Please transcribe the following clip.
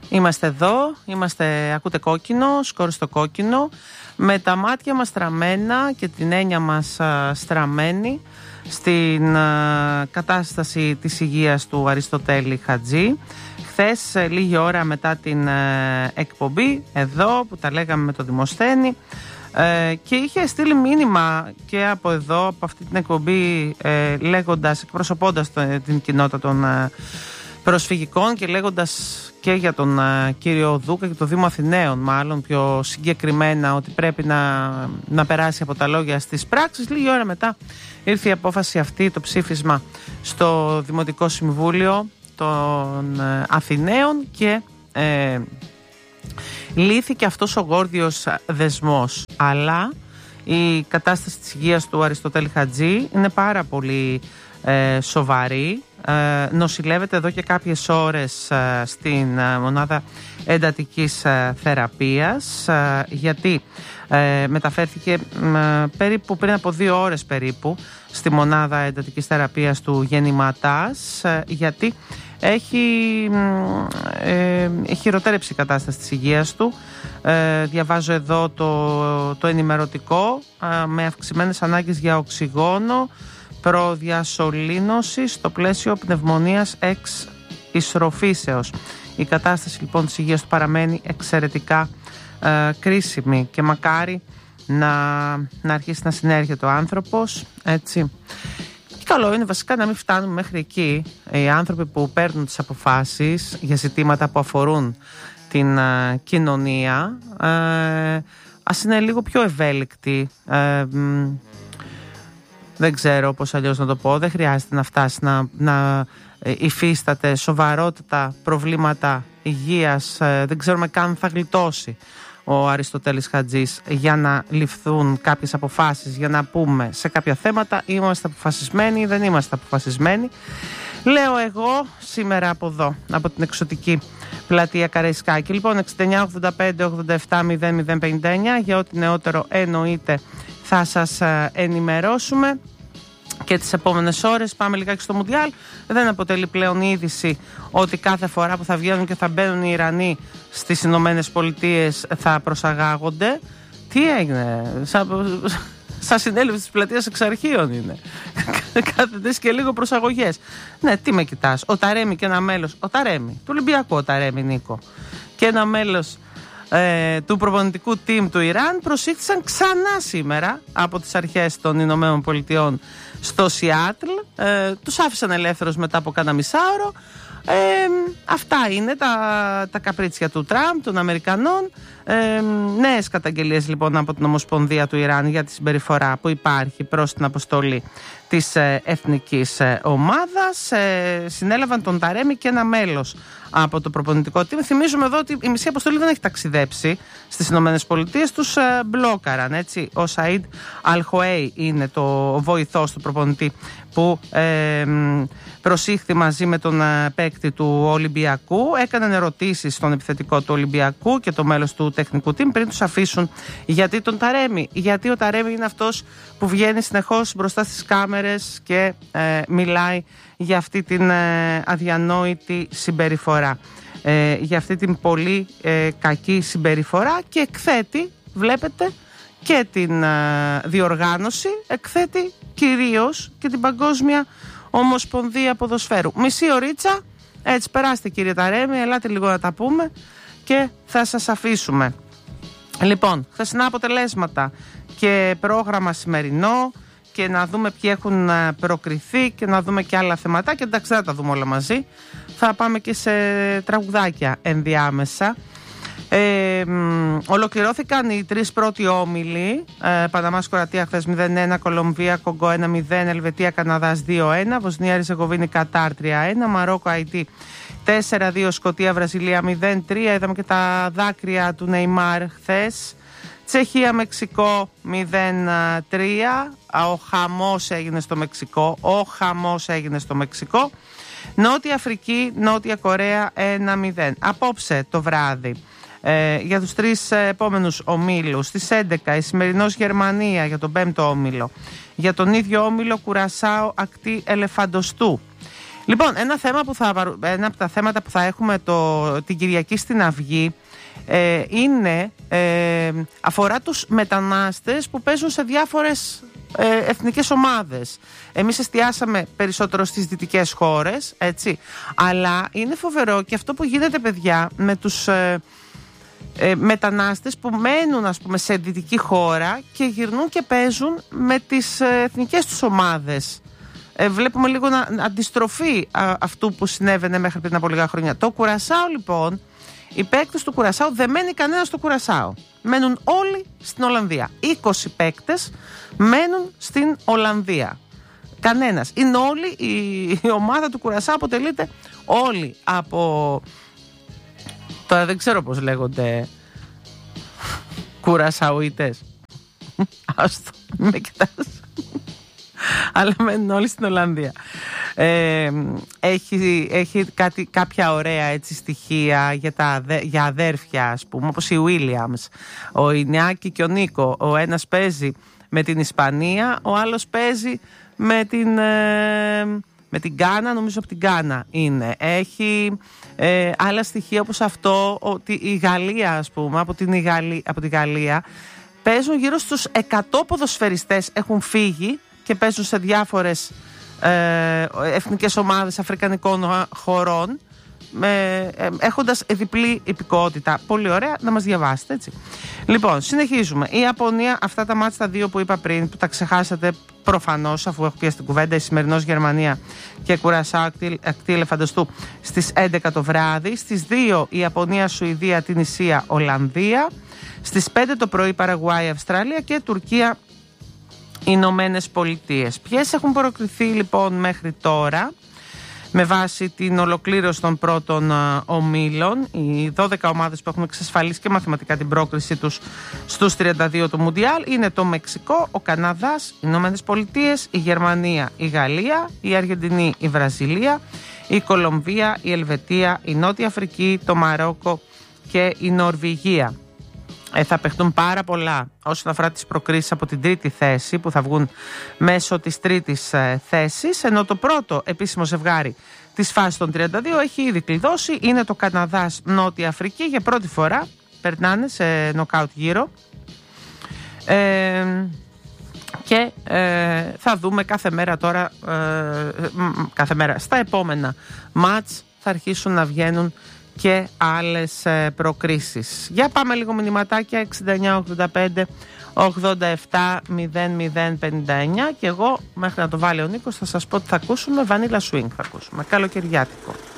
Είμαστε εδώ, ακούτε κόκκινο, σκόρ στο κόκκινο, με τα μάτια μας στραμμένα και την έννοια μας στραμμένη στην κατάσταση της υγείας του Αριστοτέλη Χατζή. Χθες, λίγη ώρα μετά την εκπομπή, εδώ που τα λέγαμε με τον Δημοσθένη, και είχε στείλει μήνυμα και από εδώ, από αυτή την εκπομπή, λέγοντας, εκπροσωπώντας την κοινότητα των προσφυγικών και λέγοντας και για τον κύριο Δούκα και το Δήμο Αθηναίων, μάλλον πιο συγκεκριμένα, ότι πρέπει να περάσει από τα λόγια στις πράξεις. Λίγη ώρα μετά ήρθε η απόφαση αυτή, το ψήφισμα στο Δημοτικό Συμβούλιο των Αθηναίων και λύθηκε αυτός ο γόρδιος δεσμός. Αλλά η κατάσταση της υγείας του Αριστοτέλη Χατζή είναι πάρα πολύ σοβαρή. Νοσηλεύεται εδώ και κάποιες ώρες στην μονάδα εντατικής θεραπείας, γιατί μεταφέρθηκε περίπου πριν από 2 ώρες περίπου στη μονάδα εντατικής θεραπείας του Γεννηματάς, γιατί έχει χειροτέρεψει η κατάσταση της υγείας του. Διαβάζω εδώ το ενημερωτικό, με αυξημένες ανάγκες για οξυγόνο, προδιασωλήνωση στο πλαίσιο πνευμονίας εξ ισροφύσεως. Η κατάσταση λοιπόν της υγείας του παραμένει εξαιρετικά κρίσιμη και μακάρι να αρχίσει να συνέρχεται ο άνθρωπος, έτσι. Και καλό είναι βασικά να μην φτάνουμε μέχρι εκεί. Οι άνθρωποι που παίρνουν τις αποφάσεις για ζητήματα που αφορούν την κοινωνία, ας είναι λίγο πιο ευέλικτοι. Δεν ξέρω πώς αλλιώς να το πω. Δεν χρειάζεται να φτάσει να υφίσταται σοβαρότητα προβλήματα υγείας. Δεν ξέρουμε καν θα γλιτώσει ο Αριστοτέλης Χατζής για να ληφθούν κάποιες αποφάσεις, για να πούμε σε κάποια θέματα είμαστε αποφασισμένοι ή δεν είμαστε αποφασισμένοι. Λέω εγώ σήμερα από εδώ, από την εξωτική πλατεία Καραϊσκάκη. Λοιπόν, 69 85 87 0059, για ό,τι νεότερο εννοείται θα σας ενημερώσουμε και τις επόμενες ώρες. Πάμε λιγάκι στο Μουντιάλ. Δεν αποτελεί πλέον είδηση ότι κάθε φορά που θα βγαίνουν και θα μπαίνουν οι Ιρανοί στις Ηνωμένες Πολιτείες θα προσαγάγονται. Τι έγινε? Σαν συνέλευση της πλατείας εξαρχείων είναι. Κάθεται και λίγο προσαγωγές. Ναι, τι με κοιτάς? Ο Ταρέμι και ένα μέλος, ο Ταρέμι, του Ολυμπιακού ο Ταρέμι Νίκο, και ένα μέλος του προπονητικού team του Ιράν προσήχθησαν ξανά σήμερα από τις αρχές των Ηνωμένων Πολιτειών στο Σιάτλ. Τους άφησαν ελεύθερους μετά από κάνα μισάωρο. Αυτά είναι τα καπρίτσια του Τραμπ, των Αμερικανών. Νέες καταγγελίες λοιπόν από την Ομοσπονδία του Ιράν για τη συμπεριφορά που υπάρχει προς την αποστολή της εθνικής ομάδας. Συνέλαβαν τον Ταρέμι και ένα μέλος από το προπονητικό team. Θυμίζουμε εδώ ότι η μισή αποστολή δεν έχει ταξιδέψει στις Ηνωμένες Πολιτείες, τους μπλόκαραν, έτσι. Ο Σαΐντ Αλχοέι είναι ο βοηθός του προπονητή που προσήχθη μαζί με τον παίκτη του Ολυμπιακού. Έκαναν ερωτήσεις στον επιθετικό του Ολυμπιακού και το μέλος του τεχνικού team πριν τους αφήσουν. Γιατί τον Ταρέμι? Γιατί ο Ταρέμι είναι αυτός που βγαίνει συνεχώς μπροστά στις κάμερες και μιλάει για αυτή την αδιανόητη συμπεριφορά, για αυτή την πολύ κακή συμπεριφορά, και εκθέτει, βλέπετε, και την διοργάνωση, εκθέτει κυρίως και την Παγκόσμια Ομοσπονδία Ποδοσφαίρου. Μισή ωρίτσα, έτσι, περάστε κύριε Ταρέμι, ελάτε λίγο να τα πούμε και θα σας αφήσουμε. Λοιπόν, χθεσινά αποτελέσματα και πρόγραμμα σημερινό, και να δούμε ποιοι έχουν προκριθεί και να δούμε και άλλα θεματάκια. Εντάξει, δεν θα τα δούμε όλα μαζί. Θα πάμε και σε τραγουδάκια ενδιάμεσα. Ολοκληρώθηκαν οι 3 πρώτοι όμιλοι. Παναμάς Κροατία χθες 0-1, Κολομβία Κογκό 1-0, Ελβετία Καναδάς 2-1, Βοσνία Ριζεγοβίνη Κατάρ 3-1, Μαρόκο Αϊτή 4-2, Σκωτία Βραζιλία 0-3. Είδαμε και τα δάκρυα του Νεϊμάρ χθες. Τσεχία Μεξικό 0-3. Ο χαμός έγινε στο Μεξικό. Νότια Αφρική, Νότια Κορέα 1-0. Απόψε το βράδυ, για τους 3 επόμενους ομίλους, στις 11 η σημερινός Γερμανία για τον 5ο όμιλο. Για τον ίδιο όμιλο Κουρασάο Ακτή Ελεφαντοστού. Λοιπόν, ένα από τα θέματα που θα έχουμε την Κυριακή στην Αυγή αφορά τους μετανάστες που παίζουν σε διάφορες εθνικές ομάδες. Εμείς εστιάσαμε περισσότερο στις δυτικές χώρες, έτσι, αλλά είναι φοβερό και αυτό που γίνεται, παιδιά, με τους μετανάστες που μένουν, ας πούμε, σε δυτική χώρα και γυρνούν και παίζουν με τις εθνικές τους ομάδες. Βλέπουμε λίγο αντιστροφή αυτού που συνέβαινε μέχρι πριν από λίγα χρόνια. Το Κουρασάο, λοιπόν, οι παίκτες του Κουρασάου δεν μένει κανένας στο Κουρασάο. Μένουν όλοι στην Ολλανδία. 20 παίκτες μένουν στην Ολλανδία. Κανένας. Είναι όλοι, η ομάδα του Κουρασάου αποτελείται όλοι από... Τώρα δεν ξέρω πώς λέγονται, Κουρασαουίτες. Άστο, μην με κοιτάς. Αλλά μένουν όλοι στην Ολλανδία. Έχει κάποια ωραία, έτσι, στοιχεία για αδέρφια, ας πούμε, όπως η Williams, ο Ινιάκη και ο Νίκο. Ο ένας παίζει με την Ισπανία, ο άλλος παίζει με την Γκάνα, νομίζω από την Γκάνα είναι. Έχει άλλα στοιχεία όπως αυτό, ότι η Γαλλία, ας πούμε, από τη Γαλλία παίζουν γύρω στους 100 ποδοσφαιριστές, έχουν φύγει και παίζουν σε διάφορες εθνικές ομάδες αφρικανικών χωρών, έχοντας διπλή υπηκότητα. Πολύ ωραία, να μας διαβάσετε, έτσι. Λοιπόν, συνεχίζουμε. Η Ιαπωνία, αυτά τα μάτς τα δύο που είπα πριν, που τα ξεχάσατε προφανώς, αφού έχω πιάσει την κουβέντα, η σημερινός Γερμανία και Κουρασάο ακτή Ελεφαντοστού στις 11 το βράδυ. Στις 2 η Ιαπωνία, Σουηδία, Τινησία, Ολλανδία. Στις 5 το πρωί Παραγουάη, Αυστραλία και Τουρκία, Ηνωμένες Πολιτείες. Ποιες έχουν προκριθεί, λοιπόν, μέχρι τώρα με βάση την ολοκλήρωση των πρώτων ομίλων? Οι 12 ομάδες που έχουν εξασφαλίσει και μαθηματικά την πρόκρισή τους στους 32 του Μουντιάλ είναι το Μεξικό, ο Καναδάς, οι Ηνωμένες Πολιτείες, η Γερμανία, η Γαλλία, η Αργεντινή, η Βραζιλία, η Κολομβία, η Ελβετία, η Νότια Αφρική, το Μαρόκο και η Νορβηγία. Θα παιχτούν πάρα πολλά όσον αφορά τις προκρίσεις από την τρίτη θέση, που θα βγουν μέσω της τρίτης θέσης, ενώ το πρώτο επίσημο ζευγάρι της φάσης των 32 έχει ήδη κλειδώσει. Είναι το Καναδάς, Νότια Αφρική. Για πρώτη φορά περνάνε σε νοκάουτ γύρο και θα δούμε κάθε μέρα τώρα, κάθε μέρα στα επόμενα μάτς θα αρχίσουν να βγαίνουν και άλλες προκρίσεις. Για πάμε λίγο μηνυματάκια. 69 85 87 00 59 και εγώ μέχρι να το βάλει ο Νίκος θα σας πω ότι θα ακούσουμε Vanilla Swing, θα ακούσουμε καλοκαιριάτικο.